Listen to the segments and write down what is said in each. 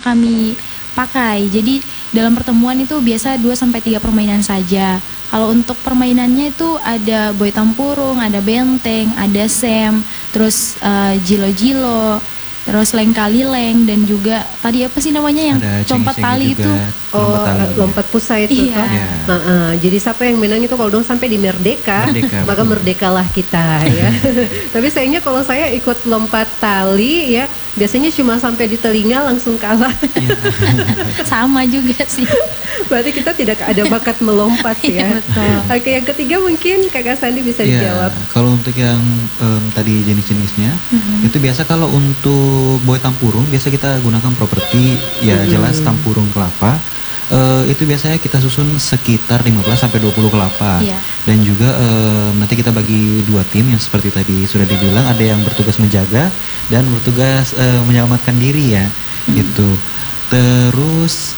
kami pakai. Jadi dalam pertemuan itu biasa 2-3 permainan saja. Kalau untuk permainannya itu ada boy tampurung, ada benteng, ada sem, terus jilo-jilo, terus leng-kali-leng, dan juga tadi apa sih namanya yang ada lompat tali juga, itu? Lompat pusat itu Iya. kan. Jadi siapa yang menang itu kalau dong sampai di Merdeka, maka betul. merdekalah kita ya. Tapi sayangnya kalau saya ikut lompat tali ya, biasanya cuma sampai di telinga langsung kalah. Sama juga sih. Berarti kita tidak ada bakat melompat ya. Iya, betul. Oke, yang ketiga mungkin Kakak Sandi bisa dijawab. Kalau untuk yang tadi jenis-jenisnya, itu biasa kalau untuk boy tampurung biasa kita gunakan properti ya jelas tampurung kelapa. Itu biasanya kita susun sekitar 15-20 kelapa. Iya. Dan juga nanti kita bagi 2 tim yang seperti tadi sudah dibilang, ada yang bertugas menjaga dan bertugas menyelamatkan diri ya. Gitu. Terus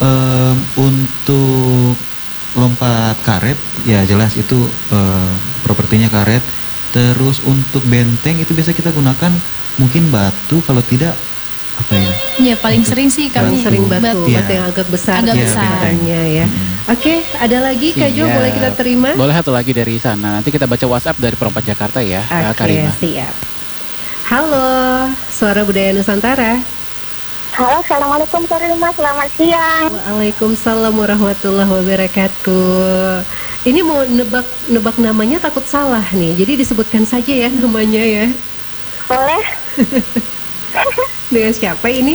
untuk lompat karet ya jelas itu propertinya karet. Terus untuk benteng itu biasa kita gunakan mungkin batu, kalau tidak apa ya? Iya, paling sering sih kami Paling sering batu Iya. yang agak besar. Agak besar. bentuknya ya. Oke, ada lagi Kak Jo, Siap. boleh kita terima? Boleh satu lagi dari sana. Nanti kita baca WhatsApp dari Perempat Jakarta ya, Kak Oke, Karima. siap. Halo, Suara Budaya Nusantara. Halo, Assalamualaikum Karima, selamat siang. Waalaikumsalam warahmatullahi wabarakatuh. Ini mau nebak namanya, takut salah nih. Jadi disebutkan saja ya namanya ya. Boleh? Dengan siapa ini?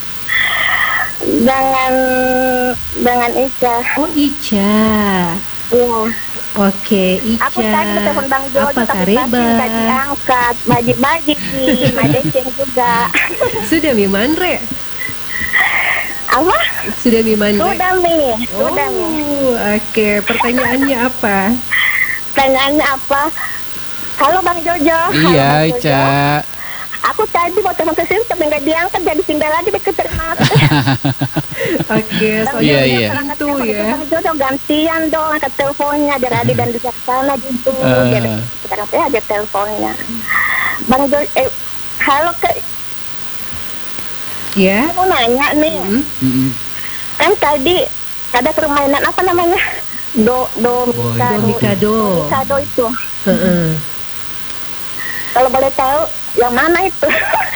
Dengan Ica. Oh, Ica. Iya. Oke, Ica. Aku tadi telepon Bang Jojo, Apa tapi tadi kabar? nggak diangkat. Bagi-bagi di Madeceng juga. Sudah Mimandre? Apa? Sudah Mimandre? Sudah Mi. Oke. Pertanyaannya apa? Pertanyaannya apa? Halo Bang Jojo. Halo, Iya, Bang Jojo. Ica. Aku tadi mau telepon ke sini tapi nggak diangkat, jadi pindah lagi deh ke terima. Oke, soalnya Iya, ada iya. pintu ya. Bang Jojo gantian dong angkat teleponnya, dari Adi dan bijaksana gitu. Jadi sekarang saya aja teleponnya. Bang Jojo, halo Kak. Ya. Aku mau nanya nih, kan tadi ada permainan apa namanya? Domikado. Domikado itu. Heeh. Kalau boleh tahu yang mana itu?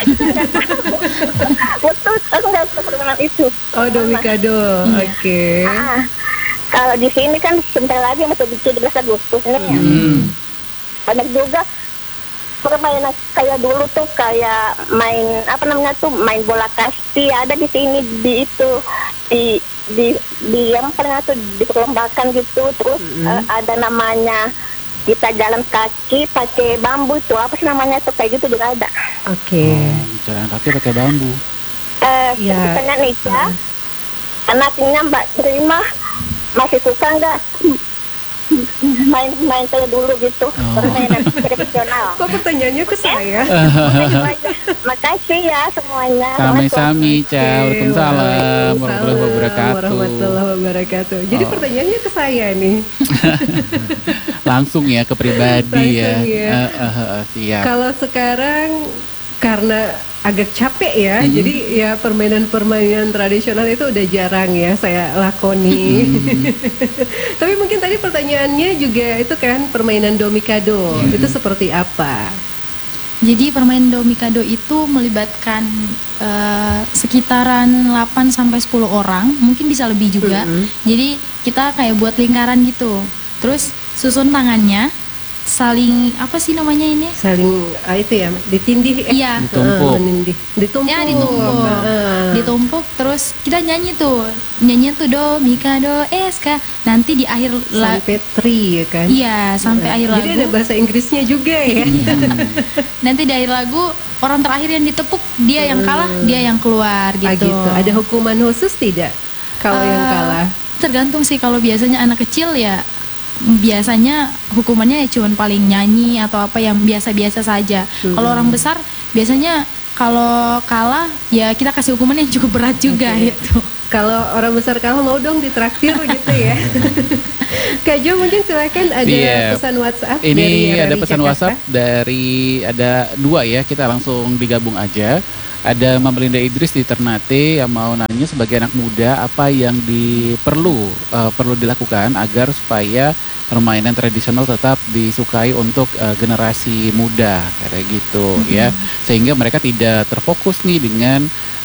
Betul, aku nggak tahu permainan itu. Oh, Domikado. Oke. Kalau di sini kan sebentar lagi masuk 17 Agustus nih. Banyak juga permainan kayak dulu tuh, kayak main apa namanya tuh, main bola kasti ada di sini, di itu di yang pernah tuh diperlombakan gitu. Terus ada namanya kita jalan kaki pakai bambu, itu apa sih namanya tuh, kayak gitu juga ada. Oke. Jalan kaki pakai bambu. Ya. Pertanyaan Ica, anaknya Mbak Terima masih suka nggak main kayak dulu gitu, permainan tradisional? Kok pertanyaannya ke saya? Makasih ya semuanya. Sami-sami, Ica. Waalaikumsalam warahmatullahi wabarakatuh. Warahmatullahi wabarakatuh. Jadi pertanyaannya ke saya nih. Langsung ya ke pribadi ya. Langsung ya. Siap. Kalau sekarang karena agak capek ya, jadi ya permainan-permainan tradisional itu udah jarang ya saya lakoni. Tapi mungkin tadi pertanyaannya juga itu kan permainan Domikado, itu seperti apa? Jadi permainan Domikado itu melibatkan sekitaran 8-10 orang, mungkin bisa lebih juga. Jadi kita kayak buat lingkaran gitu. Terus susun tangannya, saling apa sih namanya ini? Saling itu ya, ditindih. Iya. Ditumpuk. Menindih. Ditumpuk. Ya, ditumpuk. Ditumpuk, terus kita nyanyi tuh Domikado SK. Nanti di akhir Sampai tri ya kan? Iya, sampai akhir lagu. Jadi ada bahasa Inggrisnya juga ya. Nanti di akhir lagu orang terakhir yang ditepuk dia yang kalah, dia yang keluar gitu. Gitu. Ada hukuman khusus tidak kalau yang kalah? Tergantung sih, kalau biasanya anak kecil ya biasanya hukumannya ya cuman paling nyanyi atau apa yang biasa-biasa saja. Kalau orang besar biasanya kalau kalah ya kita kasih hukuman yang cukup berat juga gitu. Kalau orang besar kalah mau dong ditraktir gitu ya. Kak Jo, mungkin silakan ada pesan WhatsApp. Ini dari ada Rari pesan Jakarta. WhatsApp dari ada 2 ya, kita langsung digabung aja. Ada Mama Linda Idris di Ternate yang mau nanya sebagai anak muda apa yang perlu dilakukan agar supaya permainan tradisional tetap disukai untuk generasi muda kayak gitu ya, sehingga mereka tidak terfokus nih dengan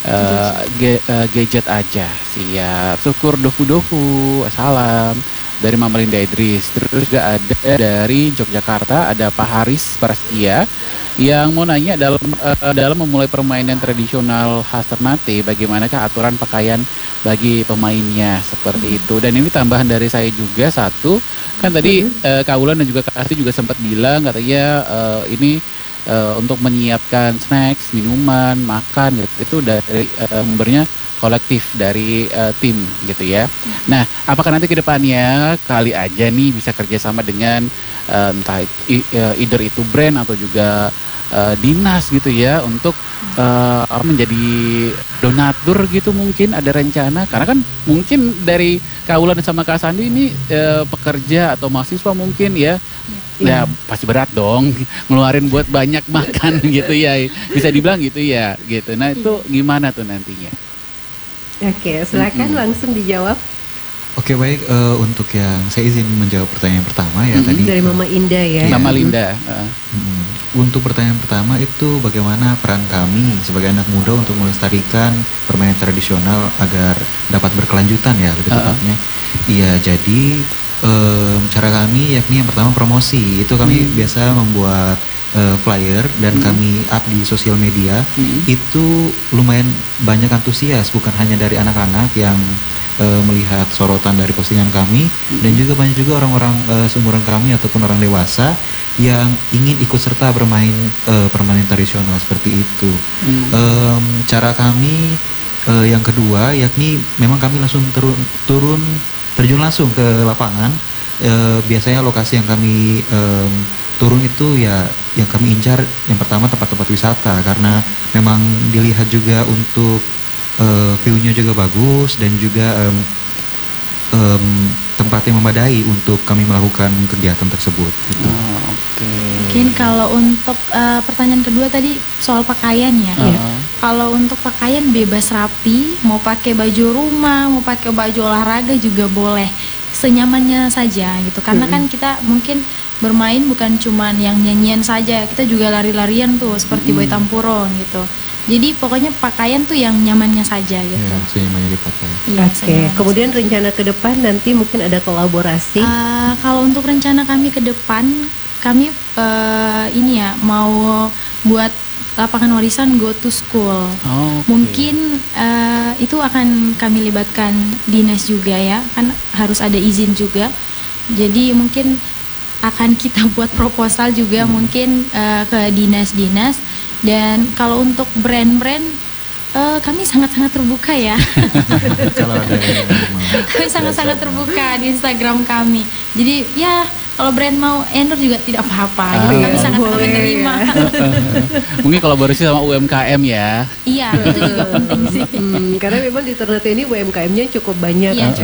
gadget aja. Siap, syukur dofu salam dari Mama Linda Idris. Terus juga ada dari Yogyakarta, ada Pak Haris Prasetya yang mau nanya dalam memulai permainan tradisional khas Ternate, bagaimanakah aturan pakaian bagi pemainnya seperti itu. Dan ini tambahan dari saya juga satu, kan tadi Kak Wulan dan juga Kak Asti juga sempat bilang katanya ini untuk menyiapkan snacks, minuman, makan gitu, itu dari sumbernya kolektif dari tim gitu ya. Nah, apakah nanti ke depannya kali aja nih bisa kerjasama dengan entah either itu brand atau juga dinas gitu ya untuk menjadi donatur gitu, mungkin ada rencana, karena kan mungkin dari Kak Wulan sama Kak Sandi ini pekerja atau mahasiswa mungkin ya. Ya pasti berat dong ngeluarin buat banyak makan gitu ya, bisa dibilang gitu ya gitu. Nah itu gimana tuh nantinya? Oke, silakan langsung dijawab. Oke, baik, untuk yang saya izin menjawab pertanyaan pertama ya tadi dari Mama Indah ya. Mama Linda. Untuk pertanyaan pertama itu bagaimana peran kami sebagai anak muda untuk melestarikan permainan tradisional agar dapat berkelanjutan ya lebih tepatnya. Iya, jadi cara kami yakni yang pertama promosi. Itu kami biasa membuat flyer dan kami up di sosial media. Itu lumayan banyak antusias, bukan hanya dari anak-anak yang melihat sorotan dari postingan kami, dan juga banyak juga orang-orang seumuran kami ataupun orang dewasa yang ingin ikut serta bermain permainan tradisional seperti itu. Cara kami yang kedua yakni memang kami langsung terjun langsung ke lapangan. Biasanya lokasi yang kami turun itu ya yang kami incar yang pertama tempat-tempat wisata, karena memang dilihat juga untuk view-nya juga bagus dan juga tempat yang memadai untuk kami melakukan kegiatan tersebut gitu. Mungkin kalau untuk pertanyaan kedua tadi soal pakaian ya. Kalau untuk pakaian bebas rapi, mau pakai baju rumah, mau pakai baju olahraga juga boleh, senyamannya saja gitu. Karena kan kita mungkin bermain bukan cuman yang nyanyian saja, kita juga lari-larian tuh seperti Boy Tampurong gitu. Jadi pokoknya pakaian tuh yang nyamannya saja gitu. Ya, senyamannya dipakai. Iya, Oke, kemudian rencana ke depan nanti mungkin ada kolaborasi. Kalau untuk rencana kami ke depan, kami ini ya mau buat lapangan warisan Go to School. Mungkin itu akan kami libatkan dinas juga ya, kan harus ada izin juga. Jadi mungkin akan kita buat proposal juga mungkin ke dinas-dinas. Dan kalau untuk brand-brand kami sangat-sangat terbuka ya. Kalau ada yang mau. Kami sangat-sangat terbuka di Instagram kami. Jadi ya kalau brand mau endorse juga tidak apa-apa. Gitu. Kami sangat-sangat menerima. Mungkin kolaborasi sama UMKM ya. Iya, itu juga penting sih. Karena memang di Ternate ini UMKM-nya cukup banyak. Iya,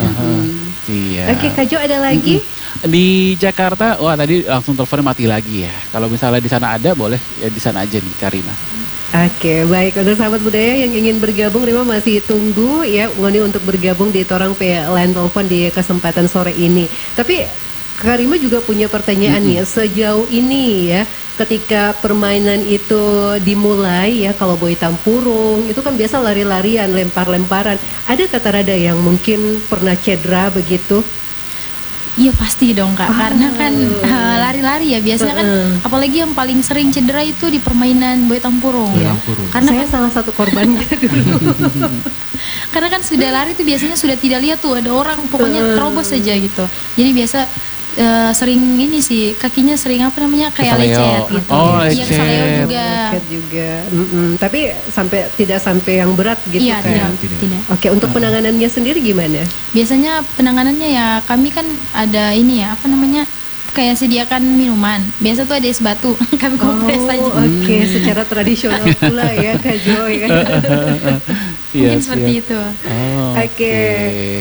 Iya. Oke, Kak Jo ada lagi? Di Jakarta, wah tadi langsung teleponnya mati lagi ya. Kalau misalnya di sana ada, boleh ya di sana aja nih, Karina. Oke, baik. Untuk sahabat budaya yang ingin bergabung, Rima masih tunggu ya Ngoni untuk bergabung di Torang Line Telepon di kesempatan sore ini. Tapi Kak Rima juga punya pertanyaan nih, sejauh ini ya, ketika permainan itu dimulai ya, kalau Boy Tampurung itu kan biasa lari-larian, lempar-lemparan. Ada kata rada yang mungkin pernah cedera begitu? Iya pasti dong Kak, karena kan lari-lari ya biasanya kan, apalagi yang paling sering cedera itu di permainan Boy Tampurung ya. Karena saya salah satu korbannya dulu. Karena kan sudah lari itu biasanya sudah tidak lihat tuh ada orang, pokoknya terobos saja gitu. Jadi biasa sering ini sih, kakinya sering apa namanya kayak lecet gitu. Iya, kesaleo juga. Lecet juga. Tapi tidak sampai yang berat gitu iya, kan. Tidak. Oke, untuk penanganannya sendiri gimana? Biasanya penanganannya ya kami kan ada ini ya, apa namanya? Kayak sediakan minuman. Biasa tuh ada es batu. Kami kompres aja. Oke, secara tradisional pula ya Kak Jo ya. Mungkin seperti itu. Oke.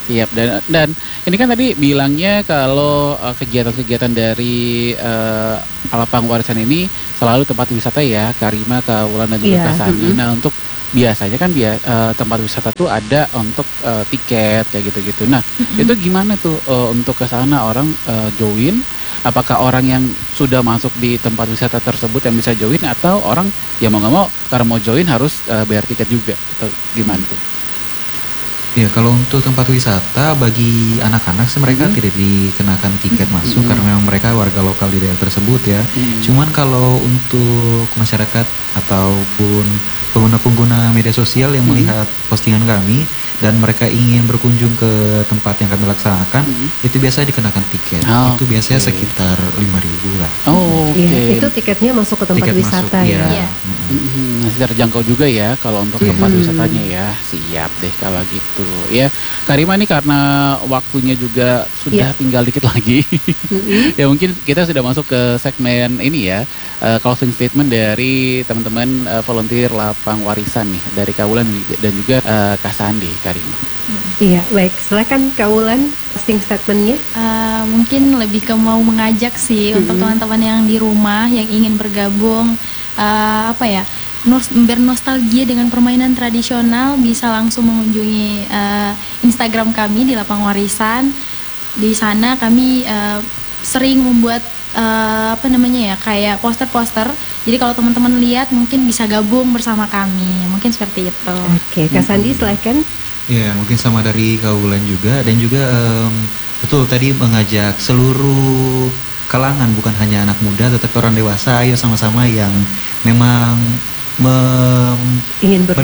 Siap. Dan ini kan tadi bilangnya kalau kegiatan-kegiatan dari Lapang Warisan ini selalu tempat wisata ya, Karima, Kak Wulan dan juga Kak Sandi. Nah, untuk biasanya kan tempat wisata tuh ada untuk tiket kayak gitu-gitu. Nah, itu gimana tuh untuk ke sana orang join? Apakah orang yang sudah masuk di tempat wisata tersebut yang bisa join, atau orang yang mau nggak mau karena mau join harus bayar tiket juga, atau gimana tuh? Ya, kalau untuk tempat wisata bagi anak-anak mereka tidak dikenakan tiket masuk karena memang mereka warga lokal di daerah tersebut ya. Cuman kalau untuk masyarakat ataupun pengguna-pengguna media sosial yang melihat postingan kami dan mereka ingin berkunjung ke tempat yang kami laksanakan, itu biasanya dikenakan tiket. Itu biasanya sekitar 5.000 lah. Iya, itu tiketnya masuk ke tempat wisata masuk, ya. Masih terjangkau juga ya kalau untuk tempat wisatanya ya. Siap deh kalau gitu ya. Karima nih karena waktunya juga sudah tinggal dikit lagi. Ya mungkin kita sudah masuk ke segmen ini ya, closing statement dari teman-teman volunteer Lapang Warisan nih, dari Kak Wulan dan juga Kak Sandi, Karima. Iya, baik. Silakan Kak Wulan closing statementnya. Mungkin lebih ke mau mengajak sih untuk teman-teman yang di rumah yang ingin bergabung, bernostalgia dengan permainan tradisional, bisa langsung mengunjungi Instagram kami di Lapang Warisan. Di sana kami sering membuat kayak poster-poster. Jadi kalau teman-teman lihat mungkin bisa gabung bersama kami. Mungkin seperti itu. Oke, Kak Sandi silakan. Ya, mungkin sama dari Kak Wulan juga, dan juga betul tadi mengajak seluruh kalangan, bukan hanya anak muda tetapi orang dewasa. Ayo sama-sama yang memang ingin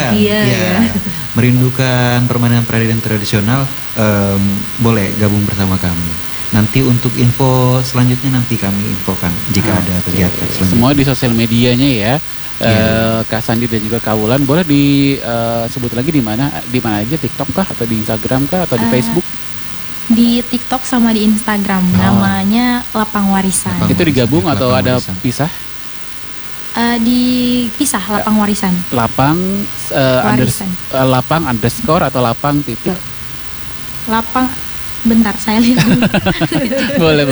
merindukan permainan tradisional, boleh gabung bersama kami. Nanti untuk info selanjutnya nanti kami infokan jika ada kegiatan selanjutnya. Semua di sosial medianya ya. Kak Sandi dan juga Kak Wulan, boleh disebut lagi di mana aja, TikTok kah atau di Instagram kah atau di Facebook? Di TikTok sama di Instagram, namanya Lapang Warisan. Itu digabung atau ada pisah? Dipisah, Lapang Warisan. Lapang Warisan. Lapang underscore atau lapang titik? Lapang, bentar saya lihat dulu. boleh.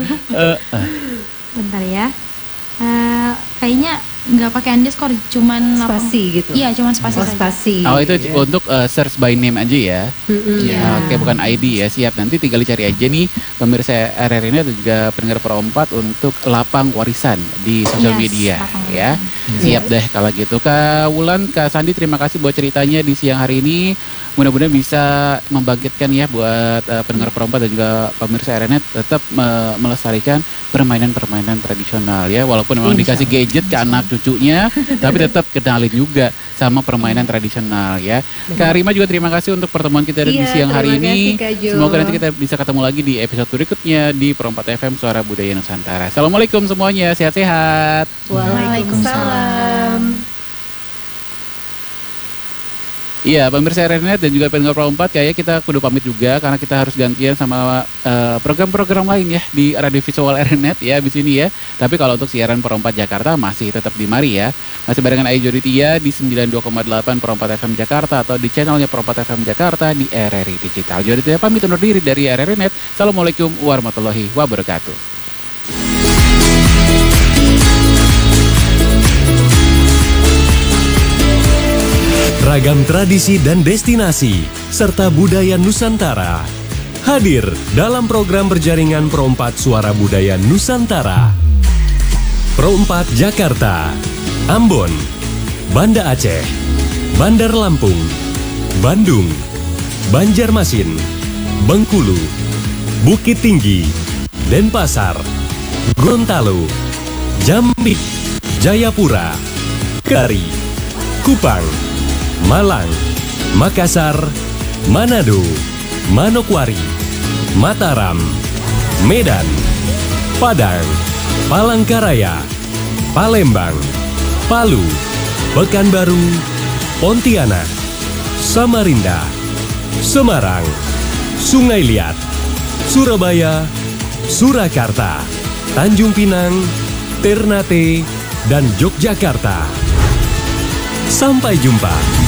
Bentar ya. Kayaknya nggak pakai underscore, cuman spasi gitu. Iya, cuman spasi saja. Spasi. Oh, itu untuk search by name aja ya. Iya. Oke, bukan ID ya. Siap, nanti tinggal dicari aja nih pemirsa RRI ini atau juga pendengar Pro 4 untuk Lapang Warisan di sosial media ya. Siap deh kalau gitu. Kak Wulan, Kak Sandi, terima kasih buat ceritanya di siang hari ini. Mudah-mudahan bisa membangkitkan ya buat pendengar Pro 4 dan juga pemirsa RRI tetap melestarikan permainan-permainan tradisional ya. Walaupun memang dikasih gadget ke anak cucunya, tapi tetap kenalin juga sama permainan tradisional ya. Kak Rima juga terima kasih untuk pertemuan kita di siang hari ini. Semoga nanti kita bisa ketemu lagi di episode berikutnya di Pro 4 FM Suara Budaya Nusantara. Assalamualaikum semuanya, sehat-sehat. Waalaikumsalam. Iya, pemirsa RRI dan juga pendengar Pro 4, kayaknya kita kudu pamit juga karena kita harus gantian sama program-program lain ya di Radio Visual RRI ya di sini ya. Tapi kalau untuk siaran Pro 4 Jakarta masih tetap di Mari ya. Masih barengan Ayu Joditia di 92,8 Pro 4 FM Jakarta atau di channelnya Pro 4 FM Jakarta di RRI Digital. Joditia pamit undur diri dari RRI Net. Assalamualaikum warahmatullahi wabarakatuh. Ragam tradisi dan destinasi, serta budaya Nusantara. Hadir dalam program berjaringan Pro 4 Suara Budaya Nusantara. Pro 4 Jakarta, Ambon, Banda Aceh, Bandar Lampung, Bandung, Banjarmasin, Bengkulu, Bukit Tinggi, Denpasar, Gorontalo, Jambi, Jayapura, Kari, Kupang, Malang, Makassar, Manado, Manokwari, Mataram, Medan, Padang, Palangkaraya, Palembang, Palu, Pekanbaru, Pontianak, Samarinda, Semarang, Sungai Liat, Surabaya, Surakarta, Tanjung Pinang, Ternate, dan Yogyakarta. Sampai jumpa.